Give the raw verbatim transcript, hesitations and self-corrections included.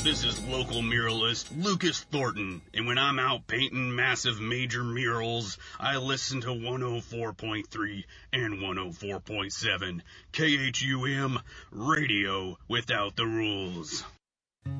This is local muralist Lucas Thornton, and when I'm out painting massive major murals, I listen to one oh four point three and one oh four point seven K H U M Radio Without the Rules.